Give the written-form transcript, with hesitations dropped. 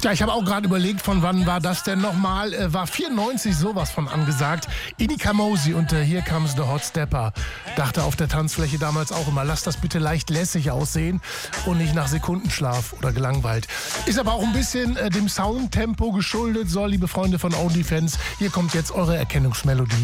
Ja, ich habe auch gerade überlegt, von wann war das denn nochmal? War 94 sowas von angesagt. Idi Kamosi und Here Comes the Hot Stepper. Dachte auf der Tanzfläche damals auch immer, lass das bitte leicht lässig aussehen und nicht nach Sekundenschlaf oder gelangweilt. Ist aber auch ein bisschen dem Soundtempo geschuldet. So, liebe Freunde von OnlyFans, hier kommt jetzt eure Erkennungsmelodie.